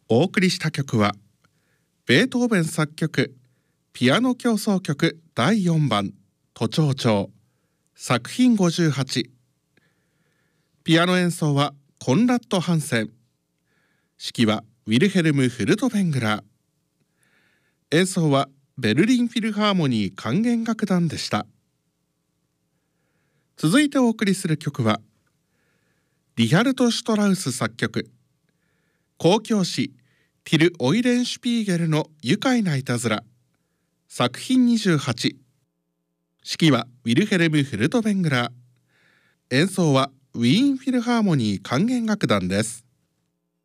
お送りした曲はベートーベン作曲ピアノ協奏曲第4番都庁長作品58。ピアノ演奏はコンラッド・ハンセン、指揮はウィルヘルム・フルトベングラー、演奏はベルリンフィルハーモニー管弦楽団でした。続いてお送りする曲はリヒャルト・シュトラウス作曲交響詩ティル・オイレンシュピーゲルの愉快ないたずら作品28。指揮はウィルヘルム・フルトベングラー、演奏はウィーンフィルハーモニー管弦楽団です。